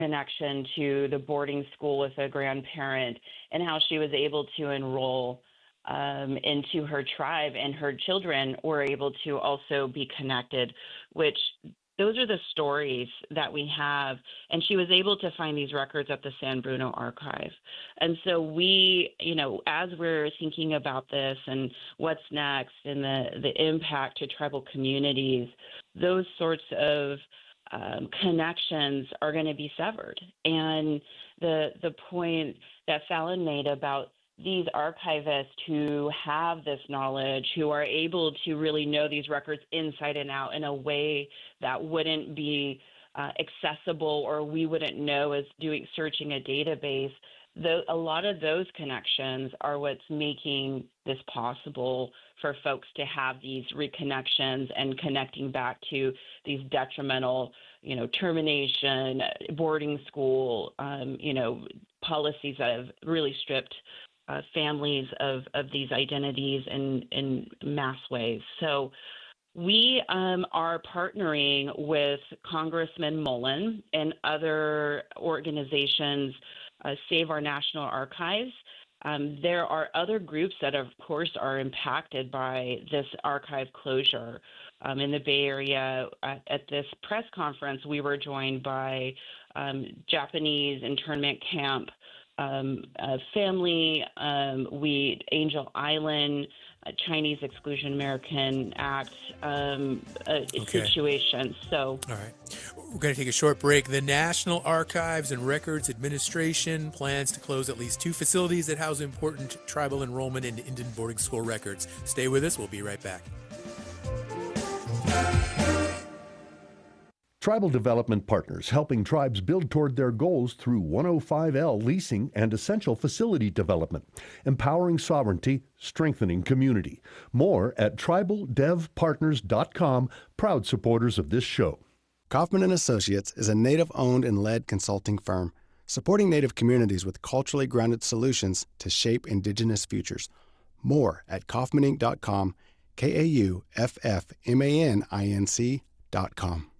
connection to the boarding school with a grandparent and how she was able to enroll into her tribe, and her children were able to also be connected, which those are the stories that we have. And she was able to find these records at the San Bruno Archive. And so we, as we're thinking about this and what's next and the impact to tribal communities, those sorts of connections are going to be severed. And the point that Fallon made about these archivists who have this knowledge, who are able to really know these records inside and out in a way that wouldn't be accessible, or we wouldn't know as searching a database, a lot of those connections are what's making this possible for folks to have these reconnections and connecting back to these detrimental, termination, boarding school, policies that have really stripped families of these identities in mass ways. So we are partnering with Congressman Mullen and other organizations, Save Our National Archives. There are other groups that, of course, are impacted by this archive closure. In the Bay Area, at this press conference, we were joined by Japanese internment camp family, Angel Island, Chinese Exclusion American Act situation. So, all right, we're going to take a short break. The National Archives and Records Administration plans to close at least 2 facilities that house important tribal enrollment in Indian boarding school records. Stay with us. We'll be right back. Tribal Development Partners, helping tribes build toward their goals through 105L leasing and essential facility development, empowering sovereignty, strengthening community. More at tribaldevpartners.com, proud supporters of this show. Kaufman & Associates is a Native-owned and led consulting firm, supporting Native communities with culturally grounded solutions to shape Indigenous futures. More at kaufmaninc.com, KAUFFMANINC.com.